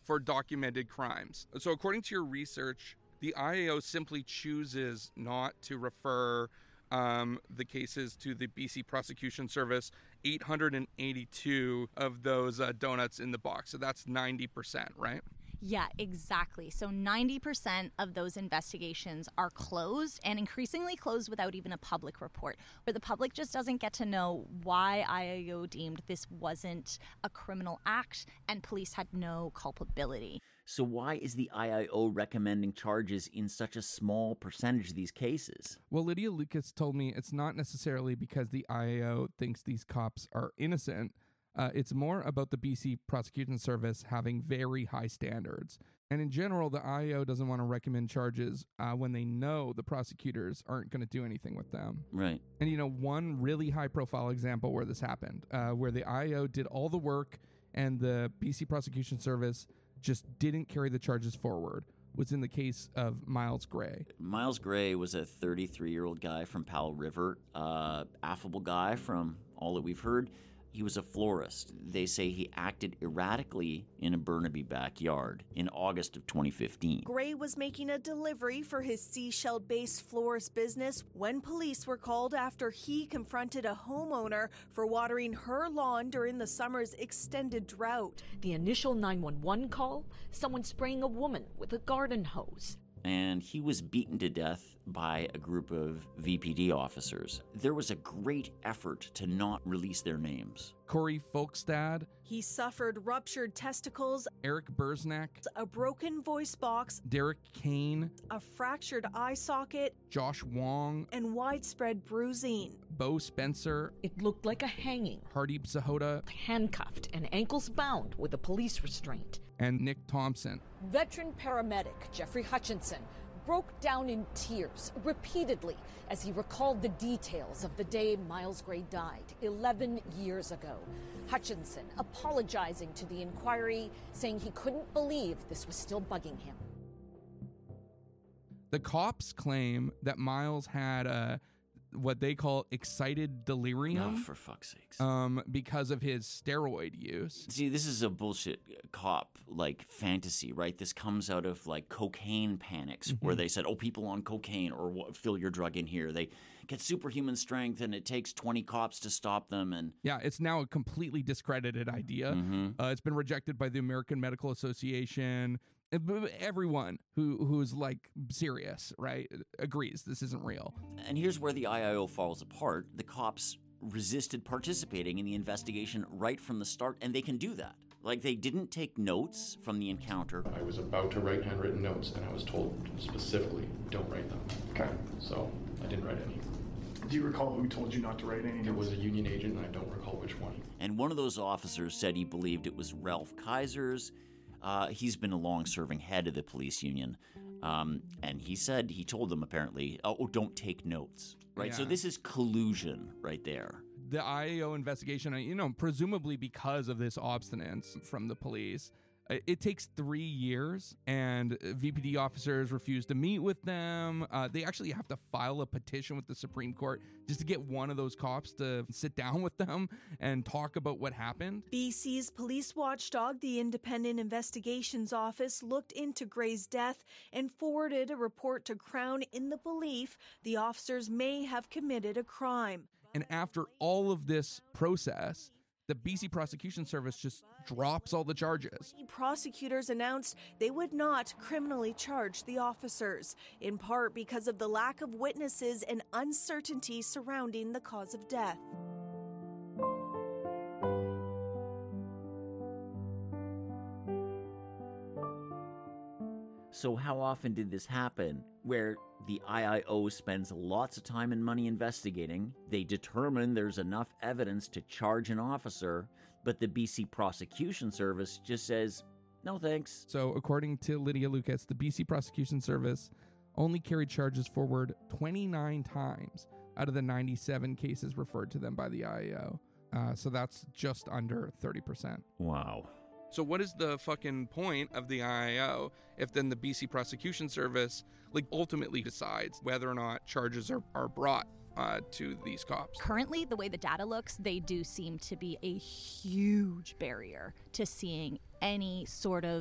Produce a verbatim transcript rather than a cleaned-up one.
for documented crimes. So according to your research, the I A O simply chooses not to refer um, the cases to the B C Prosecution Service, eight hundred eighty-two of those uh, donuts in the box. So that's ninety percent, right? Yeah, exactly. So ninety percent of those investigations are closed, and increasingly closed without even a public report, where the public just doesn't get to know why I A O deemed this wasn't a criminal act and police had no culpability. So why is the I A O recommending charges in such a small percentage of these cases? Well, Lydia Lucas told me it's not necessarily because the I A O thinks these cops are innocent. Uh, it's more about the B C Prosecution Service having very high standards. And in general, the I A O doesn't want to recommend charges uh, when they know the prosecutors aren't going to do anything with them. Right. And, you know, one really high-profile example where this happened, uh, where the I A O did all the work and the B C Prosecution Service just didn't carry the charges forward, was in the case of Miles Gray. Miles Gray was a thirty-three-year-old guy from Powell River, uh, affable guy from all that we've heard. He was a florist. They say he acted erratically in a Burnaby backyard in August of twenty fifteen. Gray was making a delivery for his Seychelles-based florist business when police were called after he confronted a homeowner for watering her lawn during the summer's extended drought. The initial nine one one call, someone spraying a woman with a garden hose. And he was beaten to death by a group of V P D officers. There was a great effort to not release their names. Corey Folkstad. He suffered ruptured testicles, Eric Burznak, a broken voice box, Derek Kane, a fractured eye socket, Josh Wong, and widespread bruising. Bo Spencer. It looked like a hanging. Hardeep Sahota. Handcuffed and ankles bound with a police restraint. And Nick Thompson. Veteran paramedic Jeffrey Hutchinson broke down in tears repeatedly as he recalled the details of the day Miles Gray died eleven years ago. Hutchinson apologizing to the inquiry, saying he couldn't believe this was still bugging him. The cops claim that Miles had a what they call excited delirium. Oh, for fuck's sakes. Um, because of his steroid use. See, this is a bullshit cop, like, fantasy, right? This comes out of, like, cocaine panics, mm-hmm. where they said, oh, people on cocaine or fill your drug in here. They get superhuman strength, and it takes twenty cops to stop them. And yeah, it's now a completely discredited idea. Mm-hmm. Uh, it's been rejected by the American Medical Association. Everyone who who's like serious, right, agrees this isn't real. And here's where the I A O falls apart. The cops resisted participating in the investigation right from the start, and they can do that. Like, they didn't take notes from the encounter. I was about to write handwritten notes, and I was told specifically, don't write them. Okay. So I didn't write any. Do you recall who told you not to write any notes? It was a union agent, and I don't recall which one. And one of those officers said he believed it was Ralph Kaiser's. Uh, he's been a long-serving head of the police union. Um, and he said, he told them apparently, oh, don't take notes, right? Yeah. So this is collusion right there. The I A O investigation, you know, presumably because of this obstinance from the police, it takes three years, and V P D officers refuse to meet with them. Uh, they actually have to file a petition with the Supreme Court just to get one of those cops to sit down with them and talk about what happened. B C's police watchdog, the Independent Investigations Office, looked into Gray's death and forwarded a report to Crown in the belief the officers may have committed a crime. And after all of this process, the B C Prosecution Service just drops all the charges. Prosecutors announced they would not criminally charge the officers, in part because of the lack of witnesses and uncertainty surrounding the cause of death. So how often did this happen? Where the I A O spends lots of time and money investigating, they determine there's enough evidence to charge an officer, but the B C Prosecution Service just says, no thanks. So according to Lydia Lucas, the B C Prosecution Service only carried charges forward twenty-nine times out of the ninety-seven cases referred to them by the I A O. Uh, so that's just under thirty percent. Wow. So what is the fucking point of the I A O if then the B C Prosecution Service like ultimately decides whether or not charges are, are brought uh, to these cops? Currently, the way the data looks, they do seem to be a huge barrier to seeing any sort of